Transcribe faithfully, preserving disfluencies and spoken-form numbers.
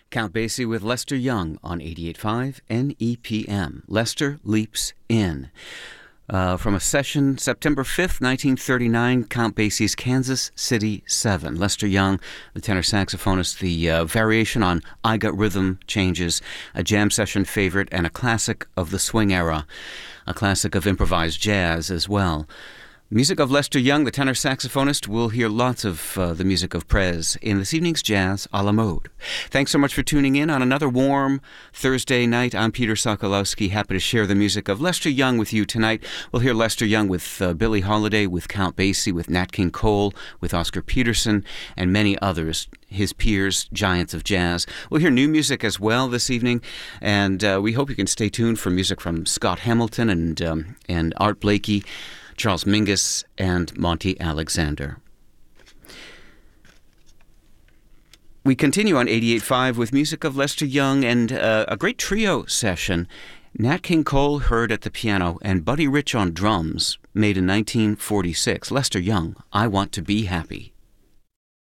Count Basie with Lester Young on eighty-eight point five N E P M. Lester Leaps In. Uh, from a session September fifth, nineteen thirty-nine, Count Basie's Kansas City seven. Lester Young, the tenor saxophonist, the uh, variation on I Got Rhythm Changes, a jam session favorite, and a classic of the swing era, a classic of improvised jazz as well. Music of Lester Young, the tenor saxophonist. We'll hear lots of uh, the music of Prez in this evening's Jazz a la Mode. Thanks so much for tuning in on another warm Thursday night. I'm Peter Sokolowski, happy to share the music of Lester Young with you tonight. We'll hear Lester Young with uh, Billie Holiday, with Count Basie, with Nat King Cole, with Oscar Peterson, and many others, his peers, giants of jazz. We'll hear new music as well this evening, and uh, we hope you can stay tuned for music from Scott Hamilton and, um, and Art Blakey, Charles Mingus, and Monty Alexander. We continue on eighty-eight point five with music of Lester Young and uh, a great trio session. Nat King Cole heard at the piano and Buddy Rich on drums, made in nineteen forty-six. Lester Young, I Want to Be Happy.